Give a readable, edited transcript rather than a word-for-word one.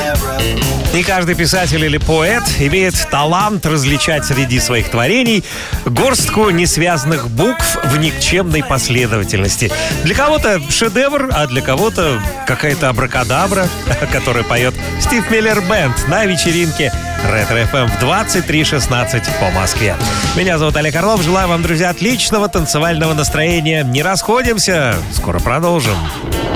Не каждый писатель или поэт имеет талант различать среди своих творений горстку несвязанных букв в никчемной последовательности. Для кого-то шедевр, а для кого-то какая-то абракадабра, которую поет Стив Миллер Бэнд на вечеринке Ретро-ФМ в 23:16 по Москве. Меня зовут Олег Орлов. Желаю вам, друзья, отличного танцевального настроения. Не расходимся. Скоро продолжим.